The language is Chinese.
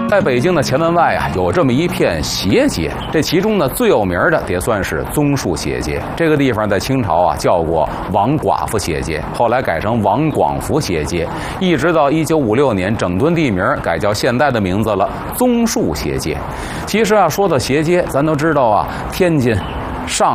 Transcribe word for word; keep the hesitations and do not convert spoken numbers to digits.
在北京的前门外啊，有这么一片斜街，这其中呢最有名的得算是棕树斜街。这个地方在清朝啊叫过王寡妇斜街，后来改成王广福斜街，一直到一九五六年整顿地名，改叫现在的名字了——棕树斜街。其实啊，说到斜街，咱都知道啊，天津、上